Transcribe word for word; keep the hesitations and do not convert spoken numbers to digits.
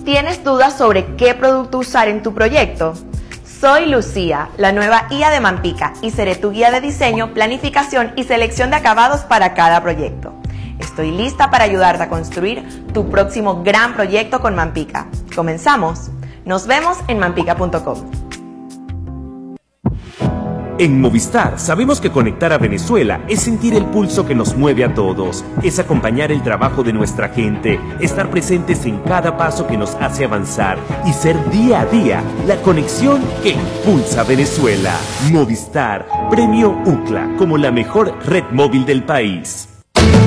¿Tienes dudas sobre qué producto usar en tu proyecto? Soy Lucía, la nueva I A de Mampica, y seré tu guía de diseño, planificación y selección de acabados para cada proyecto. Estoy lista para ayudarte a construir tu próximo gran proyecto con Mampica. ¡Comenzamos! Nos vemos en mampica punto com. En Movistar sabemos que conectar a Venezuela es sentir el pulso que nos mueve a todos, es acompañar el trabajo de nuestra gente, estar presentes en cada paso que nos hace avanzar y ser día a día la conexión que impulsa a Venezuela. Movistar, premio U C L A como la mejor red móvil del país.